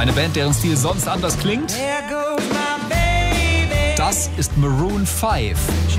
Eine Band, deren Stil sonst anders klingt. Das ist Maroon 5.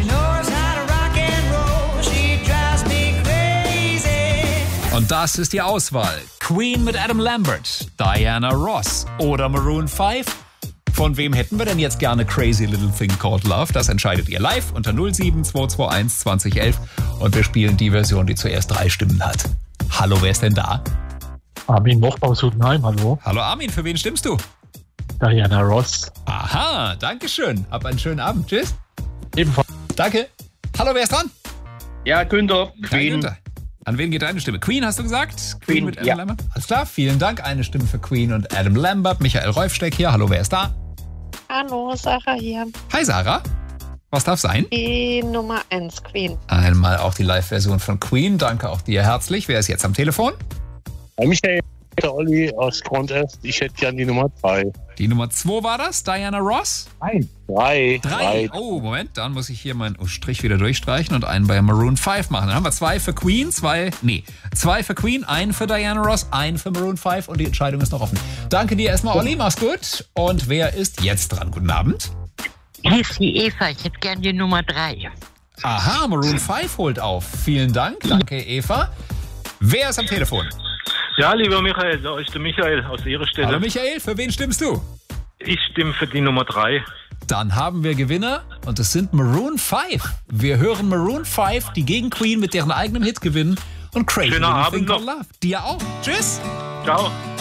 Und das ist die Auswahl. Queen mit Adam Lambert, Diana Ross oder Maroon 5. Von wem hätten wir denn jetzt gerne Crazy Little Thing Called Love? Das entscheidet ihr live unter 07221 2011. Und wir spielen die Version, die zuerst 3 Stimmen hat. Hallo, wer ist denn da? Armin Moch aus Hudenheim, hallo. Hallo Armin, für wen stimmst du? Diana Ross. Aha, danke schön. Hab einen schönen Abend. Tschüss. Ebenfalls. Danke. Hallo, wer ist dran? Ja, Günther. Queen. Günther. An wen geht deine Stimme? Queen, hast du gesagt? Queen mit Adam ja. Lambert? Alles klar, vielen Dank. Eine Stimme für Queen und Adam Lambert. Michael Reufsteck hier. Hallo, wer ist da? Hallo, Sarah hier. Hi, Sarah. Was darf sein? Die Nummer 1, Queen. Einmal auch die Live-Version von Queen. Danke auch dir herzlich. Wer ist jetzt am Telefon? Hi Michael, der Olli aus Front Est. Ich hätte gern die Nummer 3. Die Nummer 2 war das? Diana Ross? Nein. 3. Oh, Moment, dann muss ich hier meinen Strich wieder durchstreichen und einen bei Maroon 5 machen. Dann haben wir 2 für Queen, 2 für Queen, einen für Diana Ross, einen für Maroon 5 und die Entscheidung ist noch offen. Danke dir erstmal, Olli, mach's gut. Und wer ist jetzt dran? Guten Abend. Hier ist die Eva, ich hätte gern die Nummer 3. Aha, Maroon 5 holt auf. Vielen Dank, danke Eva. Wer ist am Telefon? Ja, lieber Michael, da ist der Michael aus Ihrer Stelle. Hallo Michael, für wen stimmst du? Ich stimme für die Nummer 3. Dann haben wir Gewinner und es sind Maroon 5. Wir hören Maroon 5, die gegen Queen mit deren eigenem Hit gewinnen und Crazy Schöner Little Abend Thing noch. Called Love. Dir auch. Tschüss. Ciao.